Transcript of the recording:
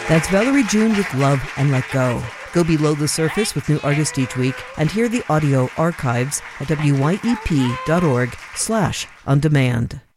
That's Valerie June with Love and Let Go. Go below the surface with new artists each week and hear the audio archives at wyep.org/ondemand.